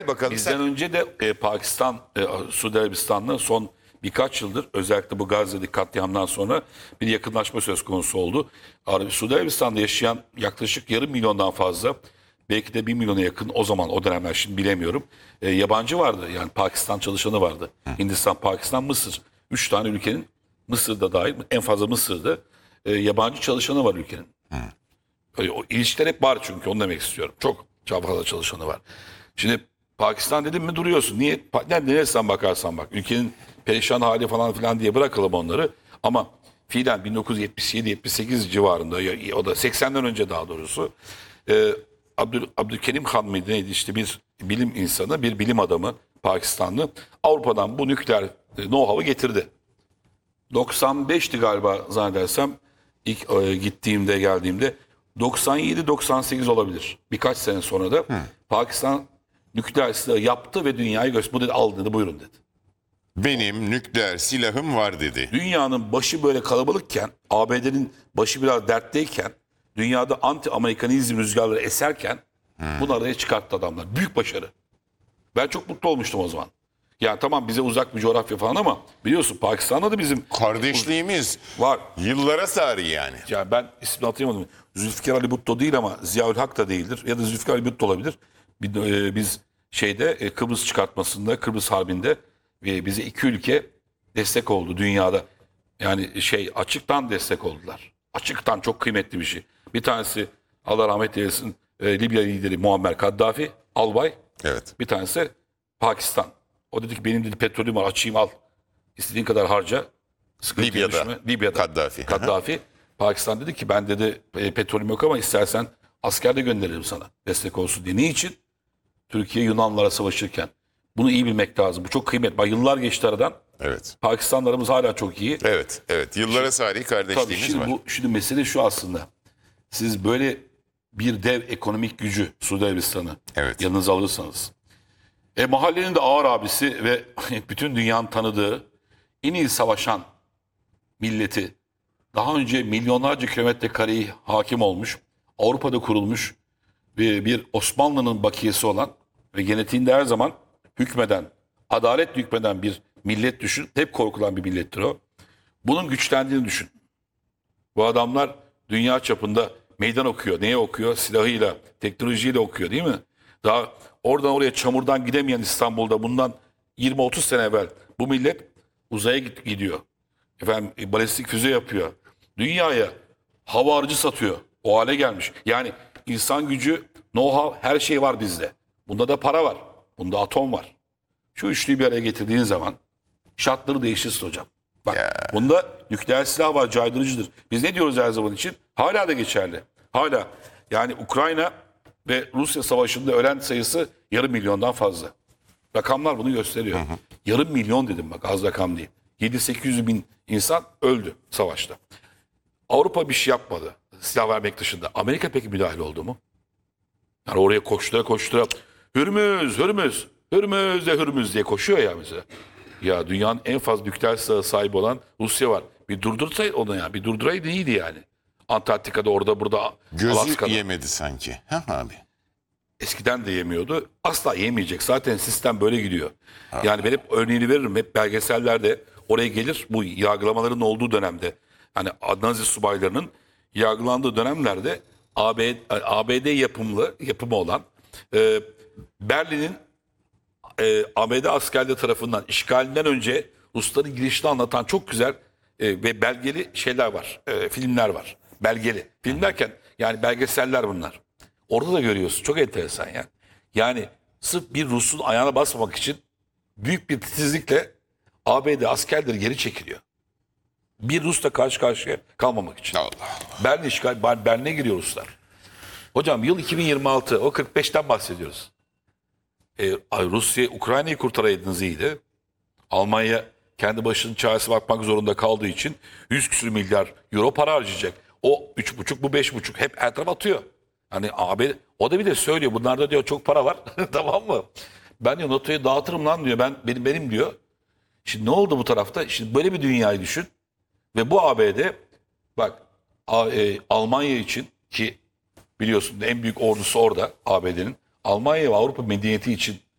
Bakalım Bizden sen... önce de Pakistan, Suudi Arabistan'la son birkaç yıldır özellikle bu Gazze'deki katliamdan sonra bir yakınlaşma söz konusu oldu. Suudi Arabistan'da yaşayan yaklaşık yarım milyondan fazla, belki de 1 milyona yakın o zaman, o dönemler, şimdi bilemiyorum, yabancı vardı. Yani Pakistan çalışanı vardı. Hindistan, Pakistan, Mısır. 3 tane ülkenin, Mısır'da dahil, en fazla Mısır'da yabancı çalışanı var ülkenin. O ilişkiler hep var, çünkü onu demek istiyorum. Çok fazla çalışanı var. Şimdi Pakistan dedim mi duruyorsun. Niye? Neresinden bakarsan bak. Ülkenin perişan hali falan filan diye bırakalım onları. Ama fiilen 1977-78 civarında, o da 80'den önce daha doğrusu, Abdülkerim Han mıydı neydi, işte bir bilim insanı, bir bilim adamı Pakistanlı, Avrupa'dan bu nükleer know-how'ı getirdi. 95'ti galiba zannedersem ilk gittiğimde, geldiğimde. 97-98 olabilir. Birkaç sene sonra da Pakistan nükleer silahı yaptı ve dünyayı gösterdi. Bu dedi, al dedi, buyurun dedi. Benim nükleer silahım var dedi. Dünyanın başı böyle kalabalıkken, ABD'nin başı biraz dertteyken, dünyada anti-Amerikanizm rüzgarları eserken bunu araya çıkarttı adamlar. Büyük başarı. Ben çok mutlu olmuştum o zaman. Yani tamam, bize uzak bir coğrafya falan ama biliyorsun Pakistan'da da bizim Kardeşliğimiz var. yıllara sarı yani. Yani ben ismini hatırlayamadım. Zülfikar Ali Bhutto değil ama Ziaül Hak da değildir. Ya da Zülfikar Ali Bhutto olabilir. Biz Kıbrıs çıkartmasında, Kıbrıs Harbi'nde bize iki ülke destek oldu dünyada. Yani açıktan destek oldular. Açıktan, çok kıymetli bir şey. Bir tanesi, Allah rahmet eylesin, Libya lideri Muammer Kaddafi, albay. Evet. Bir tanesi Pakistan. O dedi ki, benim dedi petrolüm var, açayım, al. İstediğin kadar harca. Sıkıntıya düşme. Libya'da. Kaddafi. Kaddafi. Pakistan dedi ki, ben dedi petrolüm yok ama istersen asker de gönderirim sana, destek olsun diye. Niçin? Türkiye Yunanlara savaşırken. Bunu iyi bilmek lazım. Bu çok kıymetli. Bak, yıllar geçti aradan. Evet. Pakistanlarımız hala çok iyi. Evet. Evet. Yıllara sarı Tabii kardeşliğimiz var. şimdi mesele şu aslında. Siz böyle bir dev ekonomik gücü, Suudi Arabistan'ı Evet. yanınıza alırsanız, mahallenin de ağır abisi ve bütün dünyanın tanıdığı en iyi savaşan milleti, daha önce milyonlarca kilometre kareyi hakim olmuş, Avrupa'da kurulmuş bir Osmanlı'nın bakiyesi olan ve genetiğinde her zaman hükmeden, adalet hükmeden bir millet düşün. Hep korkulan bir millettir o. Bunun güçlendiğini düşün. Bu adamlar dünya çapında meydan okuyor. Neye okuyor? Silahıyla, teknolojiyle okuyor, değil mi? Daha oradan oraya çamurdan gidemeyen İstanbul'da bundan 20-30 sene evvel bu millet uzaya gidiyor. Efendim, balistik füze yapıyor. Dünyaya hava aracı satıyor. O hale gelmiş. Yani insan gücü, know-how, her şey var bizde. Bunda da para var. Bunda atom var. Şu üçlüyü bir araya getirdiğin zaman şartları değişirsin hocam. Bak, bunda nükleer silah var, caydırıcıdır. Biz ne diyoruz her zaman için? Hala da geçerli. Hala. Yani Ukrayna ve Rusya savaşında ölen sayısı yarım milyondan fazla. Rakamlar bunu gösteriyor. Yarım milyon dedim, bak, az rakam değil. 7-800 bin insan öldü savaşta. Avrupa bir şey yapmadı silah vermek dışında. Amerika peki müdahale oldu mu? Yani oraya koştura koştura Hürmüz, Hürmüz, Hürmüz de Hürmüz diye koşuyor ya mesela. Ya dünyanın en fazla nükleer silahı sahibi olan Rusya var. Bir durdursaydı onu ya. Bir durduraydı iyiydi yani. Antarktika'da, orada burada, Gözü Alaska'da. yemedi sanki. Ha abi. Eskiden de yemiyordu. Asla yemeyecek. Zaten sistem böyle gidiyor. Yani ben hep örneğini veririm. Hep belgesellerde oraya gelir. Bu yargılamaların olduğu dönemde, hani Nazi subaylarının yargılandığı dönemlerde ABD yapımı olan Berlin'in ABD askerleri tarafından işgalinden önce Rusların girişini anlatan çok güzel ve belgeli şeyler var. Filmler var. Belgeli. Film derken yani belgeseller bunlar. Orada da görüyorsun. Çok enteresan yani. Yani sırf bir Rus'un ayağına basmamak için büyük bir titizlikle ABD askerleri geri çekiliyor. Bir Rus'la karşı karşıya kalmamak için. Allah Allah. Berlin işgal, Berlin'e giriyor Ruslar. Hocam yıl 2026, o 45'ten bahsediyoruz. Rusya, Ukrayna'yı kurtaraydınız iyiydi. Almanya kendi başının çaresine bakmak zorunda kaldığı için 100 küsur milyar euro para harcayacak. O 3,5, bu 5,5, hep her taraf atıyor. Hani abi, o da bir de söylüyor, bunlarda diyor çok para var. Tamam mı? Ben diyor NATO'yu dağıtırım lan diyor. Benim diyor. Şimdi ne oldu bu tarafta? Şimdi böyle bir dünyayı düşün. Ve bu ABD, bak, Almanya için, ki biliyorsun en büyük ordusu orada ABD'nin, Almanya ve Avrupa medeniyeti için